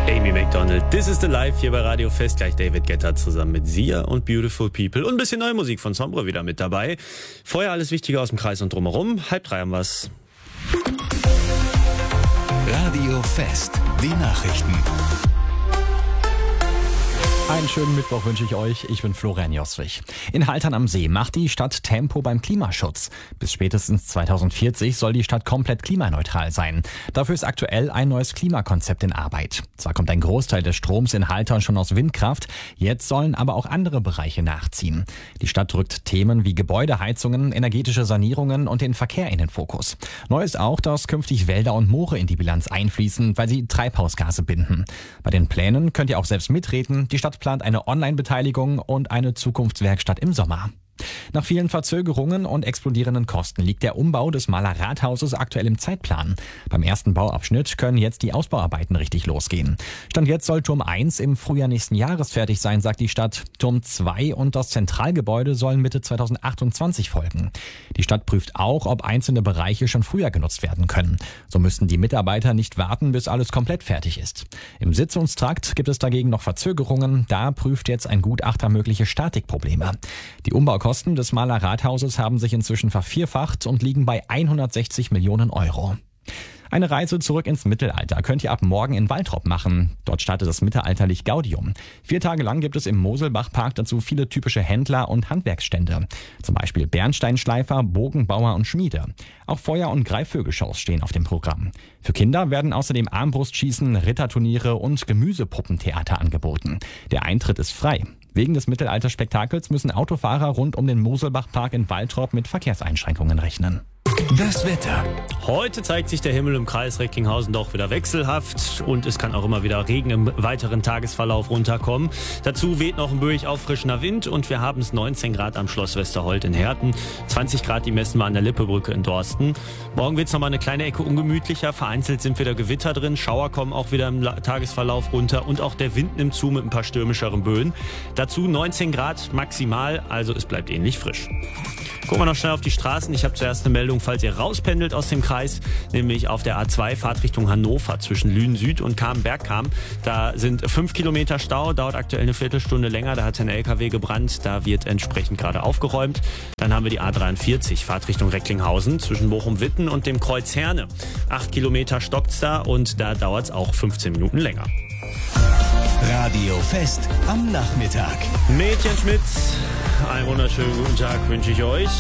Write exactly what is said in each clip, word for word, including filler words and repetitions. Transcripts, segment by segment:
Amy Macdonald, This is the Life hier bei Radio Fest. Gleich David Guetta zusammen mit Sia und Beautiful People. Und ein bisschen neue Musik von Sombre wieder mit dabei. Vorher alles Wichtige aus dem Kreis und drumherum. Halb drei haben wir's. Radio Fest, die Nachrichten. Einen schönen Mittwoch wünsche ich euch. Ich bin Florian Joswig. In Haltern am See macht die Stadt Tempo beim Klimaschutz. Bis spätestens zweitausendvierzig soll die Stadt komplett klimaneutral sein. Dafür ist aktuell ein neues Klimakonzept in Arbeit. Zwar kommt ein Großteil des Stroms in Haltern schon aus Windkraft, jetzt sollen aber auch andere Bereiche nachziehen. Die Stadt drückt Themen wie Gebäudeheizungen, energetische Sanierungen und den Verkehr in den Fokus. Neu ist auch, dass künftig Wälder und Moore in die Bilanz einfließen, weil sie Treibhausgase binden. Bei den Plänen könnt ihr auch selbst mitreden. Die Stadt plant eine Online-Beteiligung und eine Zukunftswerkstatt im Sommer. Nach vielen Verzögerungen und explodierenden Kosten liegt der Umbau des Mahler Rathauses aktuell im Zeitplan. Beim ersten Bauabschnitt können jetzt die Ausbauarbeiten richtig losgehen. Stand jetzt soll Turm eins im Frühjahr nächsten Jahres fertig sein, sagt die Stadt. Turm zwei und das Zentralgebäude sollen Mitte zweitausendachtundzwanzig folgen. Die Stadt prüft auch, ob einzelne Bereiche schon früher genutzt werden können. So müssten die Mitarbeiter nicht warten, bis alles komplett fertig ist. Im Sitzungstrakt gibt es dagegen noch Verzögerungen. Da prüft jetzt ein Gutachter mögliche Statikprobleme. Die Umbaukosten Die Kosten des Mahler Rathauses haben sich inzwischen vervierfacht und liegen bei hundertsechzig Millionen Euro. Eine Reise zurück ins Mittelalter könnt ihr ab morgen in Waltrop machen. Dort startet das Mittelalterlich Gaudium. Vier Tage lang gibt es im Moselbachpark dazu viele typische Händler und Handwerksstände. Zum Beispiel Bernsteinschleifer, Bogenbauer und Schmiede. Auch Feuer- und Greifvögelshows stehen auf dem Programm. Für Kinder werden außerdem Armbrustschießen, Ritterturniere und Gemüsepuppentheater angeboten. Der Eintritt ist frei. Wegen des Mittelalterspektakels müssen Autofahrer rund um den Moselbachpark in Waltrop mit Verkehrseinschränkungen rechnen. Das Wetter. Heute zeigt sich der Himmel im Kreis Recklinghausen doch wieder wechselhaft und es kann auch immer wieder Regen im weiteren Tagesverlauf runterkommen. Dazu weht noch ein böig auffrischender Wind und wir haben es neunzehn Grad am Schloss Westerholt in Herten, zwanzig Grad die messen wir an der Lippebrücke in Dorsten. Morgen wird es nochmal eine kleine Ecke ungemütlicher, vereinzelt sind wieder Gewitter drin, Schauer kommen auch wieder im Tagesverlauf runter und auch der Wind nimmt zu mit ein paar stürmischeren Böen. Dazu neunzehn Grad maximal, also es bleibt ähnlich frisch. Gucken wir noch schnell auf die Straßen. Ich habe zuerst eine Meldung, falls ihr rauspendelt aus dem Kreis, nämlich auf der A zwei Fahrt Richtung Hannover zwischen Lünen Süd und Kam-Bergkam. Da sind fünf Kilometer Stau, dauert aktuell eine Viertelstunde länger. Da hat ein L K W gebrannt, da wird entsprechend gerade aufgeräumt. Dann haben wir die A dreiundvierzig Fahrt Richtung Recklinghausen zwischen Bochum-Witten und dem Kreuz Herne. Acht Kilometer stockt's da und da dauert es auch fünfzehn Minuten länger. Radio Fest am Nachmittag. Mädchen Schmidt, einen wunderschönen guten Tag wünsche ich euch.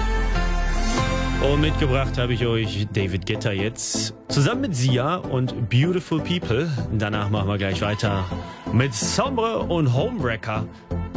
Und mitgebracht habe ich euch David Guetta jetzt. Zusammen mit Sia und Beautiful People. Danach machen wir gleich weiter mit Sombre und Homewrecker.